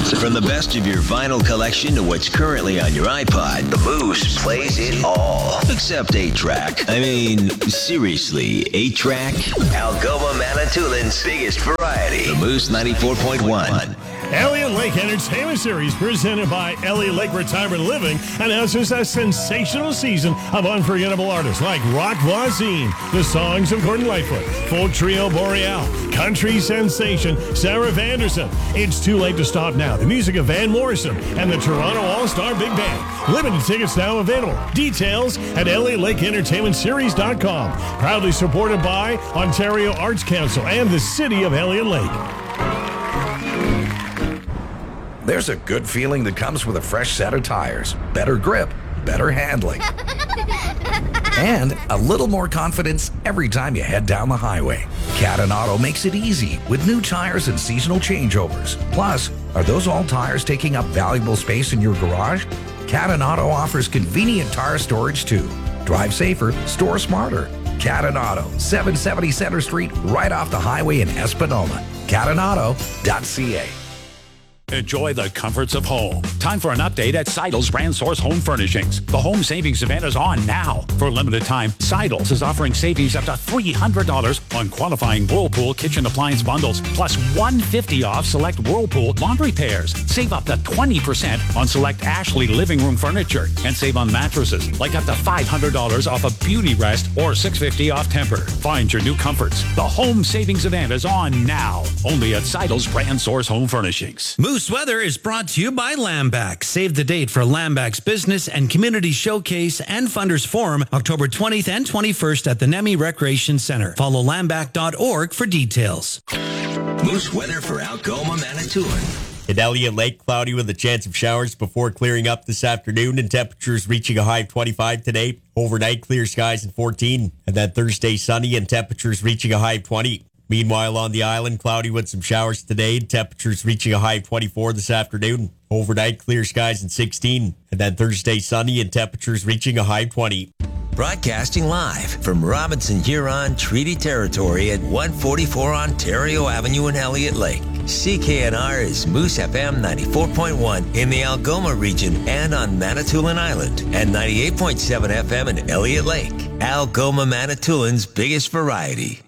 From the best of your vinyl collection to what's currently on your iPod, the Moose plays it all. Except 8-track. I mean, seriously, 8-track? Algoma Manitoulин's biggest variety. The Moose 94.1. Elliott Lake Entertainment Series, presented by Elliott Lake Retirement Living, announces a sensational season of unforgettable artists like Rock Voisine, the songs of Gordon Lightfoot, Folk Trio Boreal, country sensation Sarah Vanderson. It's too late to stop now. The music of Van Morrison and the Toronto All-Star Big Band. Limited tickets now available. Details at ElliottLakeEntertainmentSeries.com. Proudly supported by Ontario Arts Council and the City of Elliott Lake. There's a good feeling that comes with a fresh set of tires, better grip, better handling, and a little more confidence every time you head down the highway. Cadden Auto makes it easy with new tires and seasonal changeovers. Plus, are those all tires taking up valuable space in your garage? Cadden Auto offers convenient tire storage too. Drive safer, store smarter. Cadden Auto, 770 Center Street, right off the highway in Espanoma. CaddenAuto.ca. Enjoy the comforts of home. Time for an update at Seidel's Brand Source Home Furnishings. The home savings event is on now. For a limited time, Seidel's is offering savings up to $300 on qualifying Whirlpool kitchen appliance bundles, plus $150 off select Whirlpool laundry pairs. Save up to 20% on select Ashley living room furniture, and save on mattresses, like up to $500 off a Beauty Rest or $650 off Tempur. Find your new comforts. The home savings event is on now. Only at Seidel's Brand Source Home Furnishings. Moose Weather is brought to you by Lamback. Save the date for Lamback's Business and Community Showcase and Funders Forum, October 20th and 21st at the Nemi Recreation Center. Follow lamback.org for details. Moose weather for Algoma, Manitoulin. In Elliott Lake, cloudy with a chance of showers before clearing up this afternoon, and temperatures reaching a high of 25 today. Overnight, clear skies at 14, and then Thursday, sunny and temperatures reaching a high of 20. Meanwhile, on the island, cloudy with some showers today, temperatures reaching a high of 24 this afternoon. Overnight, clear skies at 16, and then Thursday, sunny and temperatures reaching a high of 20. Broadcasting live from Robinson Huron Treaty Territory at 144 Ontario Avenue in Elliott Lake. CKNR is Moose FM 94.1 in the Algoma region and on Manitoulin Island, and 98.7 FM in Elliott Lake. Algoma Manitoulin's biggest variety.